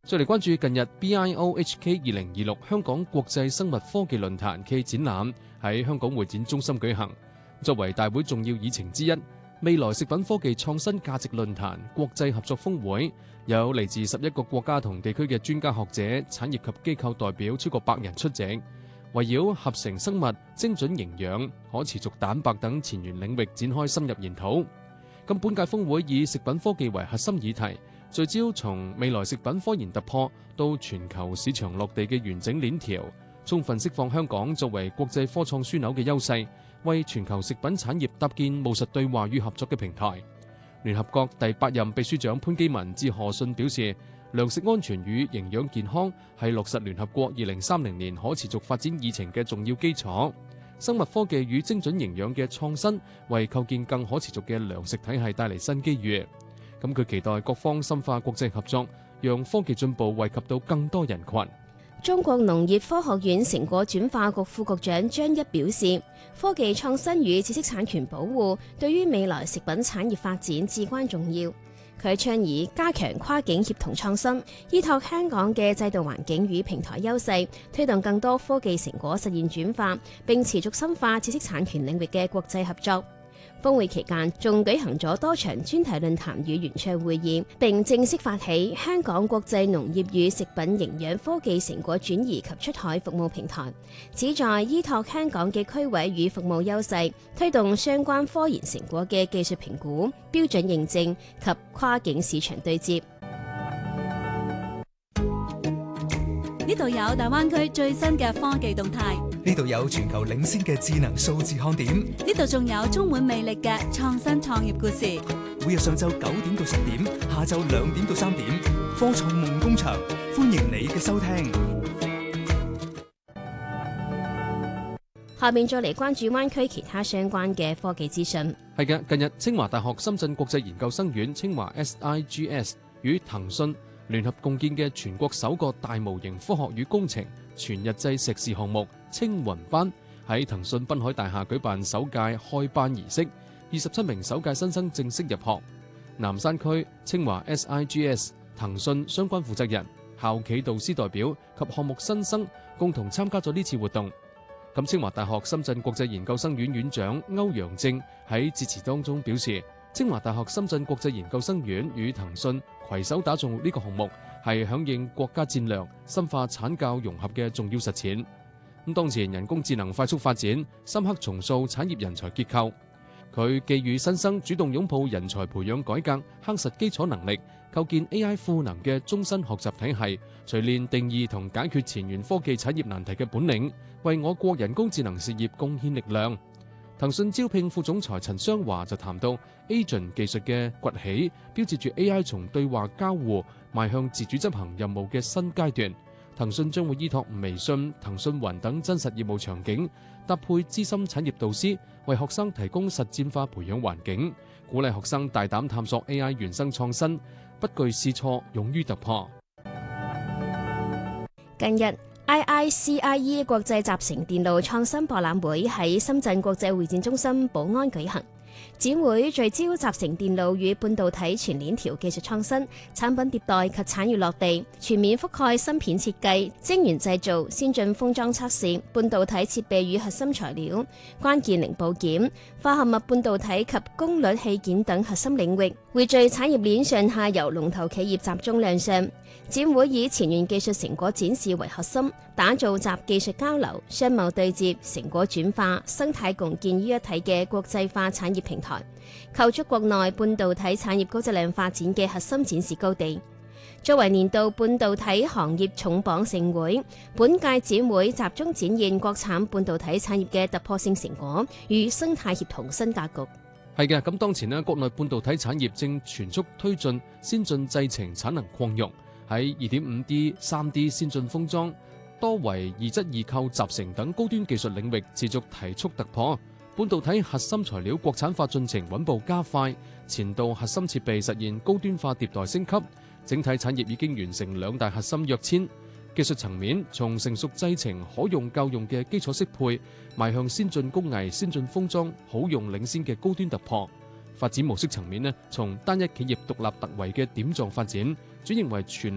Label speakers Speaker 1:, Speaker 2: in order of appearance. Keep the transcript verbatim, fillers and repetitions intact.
Speaker 1: 再嚟關注近日 B I O H K 二零二六香港國際生物科技論壇暨展覽喺香港會展中心舉行。作為大會重要議程之一，未來食品科技創新價值論壇國際合作峰會有嚟自十一個國家同地區嘅專家學者、產業及機構代表超過百人出席，圍繞合成生物、精準營養、可持續蛋白等前沿領域展開深入研討。咁本屆峰會以食品科技為核心議題，聚焦從未來食品科研突破到全球市場落地嘅完整鏈條，充分釋放香港作為國際科創樞紐嘅優勢，為全球食品產業搭建務實對話與合作嘅平台。聯合國第八任秘書長潘基文致賀信表示，糧食安全與營養健康係落實聯合國二零三零年可持續發展議程嘅重要基礎。生物科技與精準營養嘅創新，為構建更可持續嘅糧食體系帶嚟新機遇。咁佢期待各方深化國際合作，讓科技進步惠及到更多人群。
Speaker 2: 中國農業科學院成果轉化局副局長張一表示，科技創新與知識產權保護對於未來食品產業發展至關重要。佢倡議加強跨境協同創新，依託香港嘅制度環境與平台優勢，推動更多科技成果實現轉化，並持續深化知識產權領域嘅國際合作。峰會期間仲舉行咗多場專題論壇與圓桌會議，並正式發起香港國際農業與食品營養科技成果轉移及出海服務平台，旨在依託香港嘅區位與服務優勢，推動相關科研成果嘅技術評估、標準認證及跨境市場對接。
Speaker 3: 呢度有大灣區最新嘅科技動態，
Speaker 4: 呢度有全球領先嘅智能數字看點，
Speaker 3: 呢度仲有充滿魅力嘅創新創業故事。
Speaker 4: 每日上晝九點到十點，下晝兩點到三點，科創夢工場，歡迎你嘅收聽。
Speaker 2: 下面再嚟關注灣區其他相關嘅科技資訊。
Speaker 1: 係嘅，近日清華大學深圳國際研究生院清華 S I G S 與騰訊聯合共建嘅全國首個大模型科學與工程全日制碩士項目青雲班喺騰訊濱海大廈舉辦首屆開班儀式，二十七名首屆新生正式入學。南山區清華 S I G S、騰訊相關負責人、校企導師代表及項目新生共同參加咗呢次活動。咁清華大學深圳國際研究生院院長歐陽正喺致辭當中表示，清華大學深圳國際研究生院與騰訊攜手打造呢個項目，係響應國家戰略、深化產教融合嘅重要實踐。咁當前人工智能快速發展，深刻重塑產業人才結構。佢寄予新生主動擁抱人才培養改革，夯實基礎能力，構建 A I 賦能嘅終身學習體系，錘煉定義同解決前沿科技產業難題嘅本領，為我國人工智能事業貢獻力量。騰訊招聘副總裁陳湘華就談到 Agent 技術嘅崛起，標誌住 A I 從對話交互邁向自主執行任務嘅新階段。騰訊將會依託微信、騰訊雲等真實業務場景，搭配資深產業導師，為學生提供實踐化培養環境，鼓勵學生大膽探索 A I 原生創新，不懼試錯，勇於突破。
Speaker 2: 近日I I C I E 國際集成電路創新博覽會喺深圳國際會展中心寶安舉行。展會聚焦集成電路與半導體全鏈條技術創新、產品迭代及產業落地，全面覆蓋芯片設計、晶圓製造、先進封裝測試、半導體設備與核心材料、關鍵零部件、化合物半導體及功率器件等核心領域，匯聚產業鏈上下游龍頭企業集中亮相。展會以前沿技術成果展示為核心，打造集技術交流、商貿對接、成果轉化、生態共建於一體嘅國際化產業平台，構築國內半導體產業高質量發展嘅核心展示高地。作為年度半導體行業重磅盛會，本屆展會集中展現國產半導體產業嘅突破性成果與生態協同新格局。
Speaker 1: 係嘅，咁當前呢，國內半導體產業正全速推進先進製程產能擴容。喺 二點五 D、三 D 先進封裝、多維二質二構集成等高端技術領域持續提速突破，半導體核心材料國產化進程穩步加快，前度核心設備實現高端化迭代升級，整體產業已經完成兩大核心躍遷。技術層面，從成熟製程可用夠用嘅基礎適配，邁向先進工藝、先進封裝好用領先嘅高端突破。發展模式層面呢，從單一企業獨立突圍嘅點狀發展，轉型為全